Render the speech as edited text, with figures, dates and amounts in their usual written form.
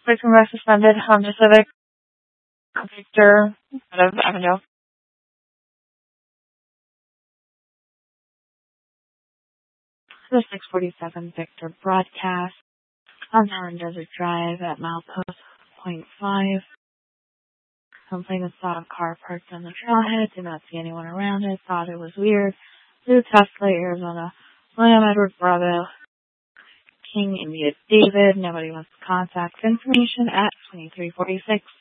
Police arrest suspended. Honda Civic. Victor out of Avondale. The 647 Victor broadcast on Mountain Desert Drive at milepost .5. Complainant saw a car parked on the trailhead, did not see anyone around it, thought it was weird. Blue Tesla, Arizona. William Edward Bravo. King India David. Nobody wants to contact information at 2346.